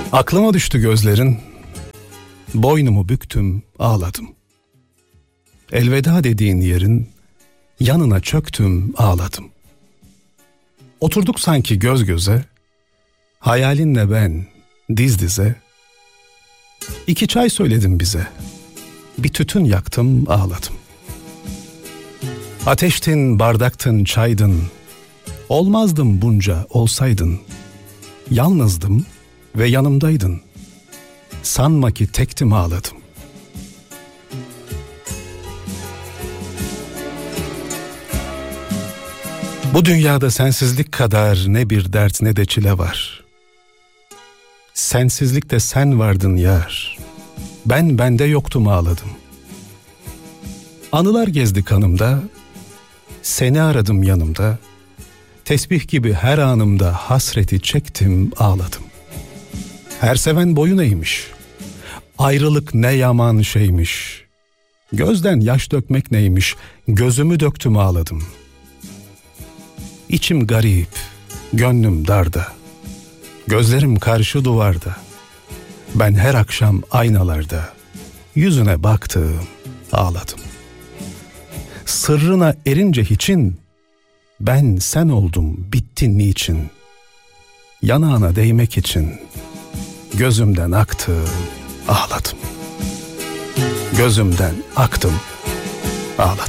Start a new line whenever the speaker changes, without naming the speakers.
Aklıma düştü gözlerin, boynumu büktüm, ağladım. Elveda dediğin yerin yanına çöktüm, ağladım. Oturduk sanki göz göze, hayalinle ben diz dize. 2 çay söyledim bize, bir tütün yaktım, ağladım. Ateştin, bardaktın, çaydın, olmazdım bunca olsaydın. Yalnızdım ve yanımdaydın, sanma ki tektim, ağladım. Bu dünyada sensizlik kadar ne bir dert ne de çile var. Sensizlikte sen vardın yar, ben bende yoktum, ağladım. Anılar gezdi kanımda, seni aradım yanımda. Tesbih gibi her anımda hasreti çektim, ağladım. Her seven boyun eğmiş, ayrılık ne yaman şeymiş. Gözden yaş dökmek neymiş, gözümü döktüm, ağladım. İçim garip, gönlüm darda, gözlerim karşı duvarda. Ben her akşam aynalarda yüzüne baktım, ağladım. Sırrına erince hiçin, ben sen oldum, bittin niçin? Yanağına değmek için gözümden aktım, ağladım. Gözümden aktım, ağladım.